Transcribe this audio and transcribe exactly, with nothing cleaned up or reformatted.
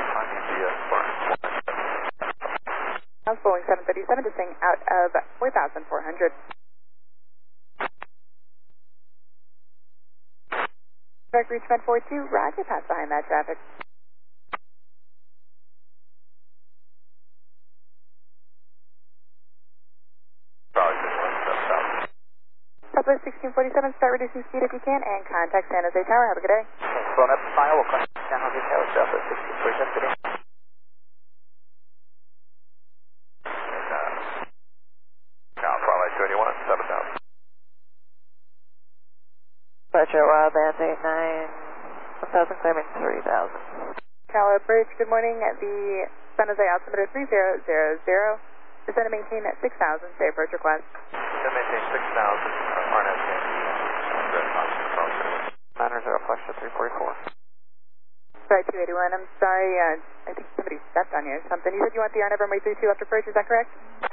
recon U G S four. House Boeing seven thirty-seven descending out of four thousand four hundred. Direct reach Med four two, roger, pass behind that traffic. Southwest sixteen forty-seven, start reducing speed if you can, and contact San Jose Tower. Have a good day. Phone up to file, we'll contact San Jose Tower, Southwest sixteen forty-seven today. Alpha twenty-one, seven thousand. Metro Wild Band eight nine, one thousand claiming three thousand. Tower Bridge, good morning. The San Jose altimeter three zero zero zero. Descend and maintain at six thousand. Say approach request. Descend and maintain six thousand. R N S nine zero flex to three forty-four. Sorry, two eighty-one. I'm sorry. Uh, I think somebody stepped on you or something. You said you want the R N runway three two after approach. Is that correct?